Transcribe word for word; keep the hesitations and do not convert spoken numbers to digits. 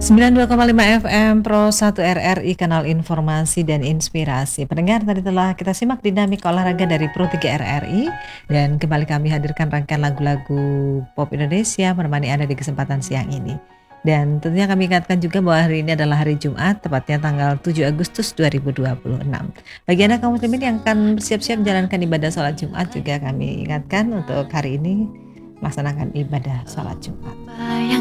sembilan puluh dua koma lima F M Pro satu R R I, kanal informasi dan inspirasi. Pendengar, tadi telah kita simak dinamika olahraga dari Pro tiga R R I, dan kembali kami hadirkan rangkaian lagu-lagu pop Indonesia menemani Anda di kesempatan siang ini. Dan tentunya kami ingatkan juga bahwa hari ini adalah hari Jumat, tepatnya tanggal tujuh Agustus dua ribu dua puluh enam. Bagi Anda kaum muslimin yang akan bersiap-siap menjalankan ibadah sholat Jumat, juga kami ingatkan untuk hari ini melaksanakan ibadah sholat Jumat.